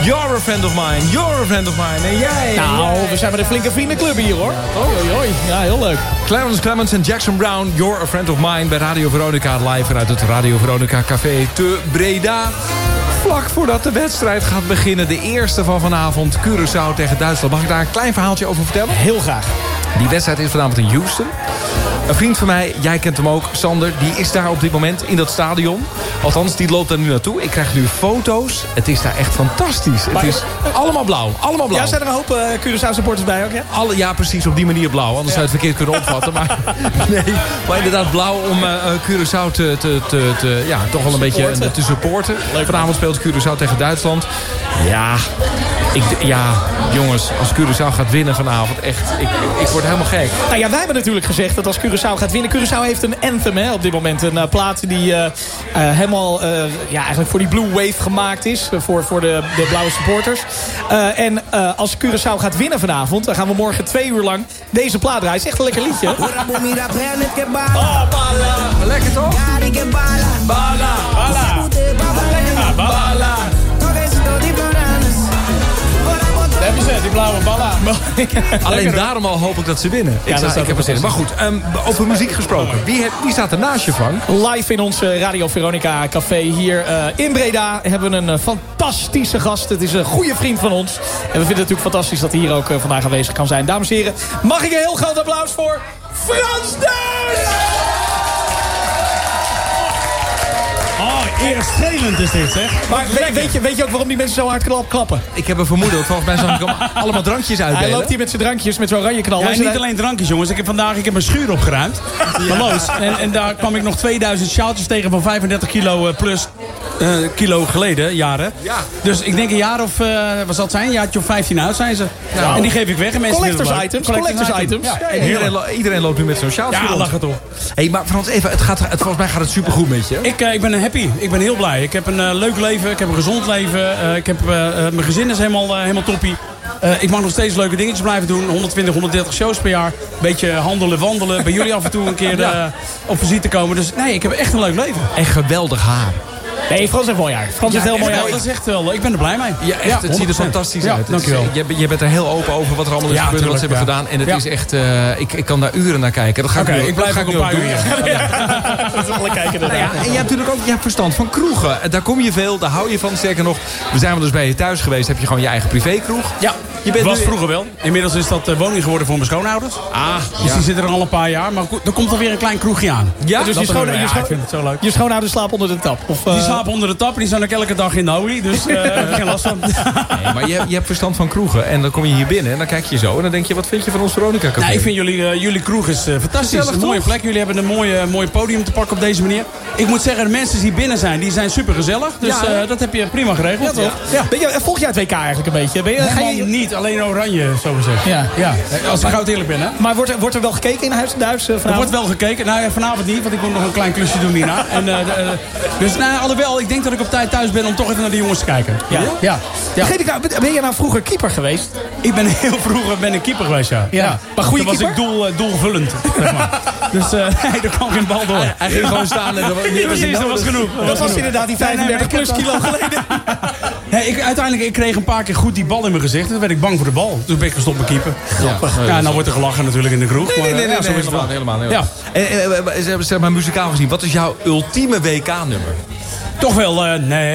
You're a friend of mine, you're a friend of mine. En jij... we zijn met een flinke vriendenclub hier, hoor. Hoi. Ja, heel leuk. Clarence Clemens en Jackson Brown, You're a friend of mine... bij Radio Veronica, live vanuit het Radio Veronica Café te Breda. Vlak voordat de wedstrijd gaat beginnen, de eerste van vanavond... Curaçao tegen Duitsland. Mag ik daar een klein verhaaltje over vertellen? Heel graag. Die wedstrijd is vanavond in Houston. Een vriend van mij, jij kent hem ook, Sander... die is daar op dit moment in dat stadion. Althans, die loopt daar nu naartoe. Ik krijg nu foto's. Het is daar echt fantastisch. Het is allemaal blauw. Allemaal blauw. Ja, zijn er een hoop Curaçao supporters bij ook, ja? Ja, precies, op die manier blauw. Anders zou je het verkeerd kunnen opvatten. Maar inderdaad blauw om Curaçao toch wel een beetje te supporten. Vanavond speelt Curaçao tegen Duitsland. Ja, jongens, als Curaçao gaat winnen vanavond, echt, ik word helemaal gek. Nou ja, wij hebben natuurlijk gezegd dat als Curaçao gaat winnen... Curaçao heeft een anthem op dit moment. Een plaat die helemaal eigenlijk voor die Blue Wave gemaakt is. Voor de blauwe supporters. En als Curaçao gaat winnen vanavond... dan gaan we morgen 2 uur lang deze plaat draaien. Het is echt een lekker liedje. Lekker toch? Bala. Daar heb je ze, die blauwe balla. Alleen daarom al hoop ik dat ze winnen. Ik heb er zin in. Maar goed, over muziek gesproken. Wie staat er naast je, Frank? Live in ons Radio Veronica Café hier in Breda hebben we een fantastische gast. Het is een goede vriend van ons. En we vinden het natuurlijk fantastisch dat hij hier ook vandaag aanwezig kan zijn. Dames en heren, mag ik een heel groot applaus voor Frans Duits! Eerstrelend is dit, zeg. Maar weet je ook waarom die mensen zo hard klappen? Ik heb een vermoeden. Volgens mij zag ik hem allemaal drankjes uitdelen. Hij loopt hier met zijn drankjes, met zo'n oranje knal. Ja, niet alleen drankjes, jongens. Ik heb mijn schuur opgeruimd. En daar kwam ik nog 2000 sjaaltjes tegen van 35 kilo plus kilo geleden, jaren. Ja. Dus ik denk een jaar of, wat zal het zijn? Een jaartje of 15 uit zijn ze. Ja. En die geef ik weg. En mensen collectors items. Ja. En iedereen loopt nu met zo'n sjaaltje. Ja, lach het op. Hey, maar Frans, even, volgens mij gaat het supergoed met je. Ik ben happy. Ik ben heel blij. Ik heb een leuk leven. Ik heb een gezond leven. Mijn gezin is helemaal toppie. Ik mag nog steeds leuke dingetjes blijven doen. 120, 130 shows per jaar. Beetje handelen, wandelen. Bij jullie af en toe een keer op visite komen. Dus nee, ik heb echt een leuk leven. En geweldig haar. Nee, Frans heeft mooi haar. Frans is heel mooi haar. Dat is echt wel. Ik ben er blij mee. Ja, echt. Het ziet er fantastisch uit. Dankjewel. Je bent er heel open over wat er allemaal is gebeurd. Wat ze hebben gedaan. En het is echt... ik kan daar uren naar kijken. Dat ga ik nu ik blijf ook een paar uur. Dat is wel kijken. En je hebt natuurlijk ook verstand van kroegen. Daar kom je veel. Daar hou je van. Sterker nog, we zijn wel eens bij je thuis geweest. Heb je gewoon je eigen privékroeg. Ja. Was vroeger wel. Inmiddels is dat woning geworden voor mijn schoonouders. Dus die zitten er al een paar jaar. Maar er komt alweer een klein kroegje aan. Ja, dus ik vind het zo leuk. Je schoonouders slapen onder de tap? Die slapen onder de tap en die zijn ook elke dag in de olie. Dus daar heb ik geen last van. Nee, maar je hebt verstand van kroegen. En dan kom je hier binnen en dan kijk je zo. En dan denk je, wat vind je van ons Veronica Café? Nou, ik vind jullie kroeg is fantastisch. Het is een mooie plek. Jullie hebben een mooie podium te pakken op deze manier. Ik moet zeggen, de mensen die hier binnen zijn, die zijn super gezellig. Dus dat heb je prima geregeld. Ja, toch? Ja. Volg jij het WK eigenlijk een beetje? Ga je niet, alleen oranje, zo gezegd. Ja. Als ik goud eerlijk ben, hè. Maar wordt er wel gekeken in Huis vanavond? Er wordt wel gekeken. Nou, vanavond niet, want ik moet nog een klein klusje doen hierna. Dus alhoewel, ik denk dat ik op tijd thuis ben om toch even naar de jongens te kijken. Ja. Ben je nou vroeger keeper geweest? Ik ben heel vroeger keeper geweest, ja. Maar goede keeper? Toen was ik doelvullend, zeg maar. Dus er kwam geen bal door. Hij ging gewoon staan en precies, dat was genoeg. Dat was inderdaad die 35 plus kilo geleden. Uiteindelijk, ik kreeg een paar keer goed die bal in mijn gezicht. Toen werd ik bang voor de bal. Toen ben ik gestopt met keeper. Ja, nou wordt er gelachen natuurlijk in de kroeg. Nee, zo is het helemaal. Ja. Zeg maar muzikaal gezien, wat is jouw ultieme WK-nummer? Toch wel, nee.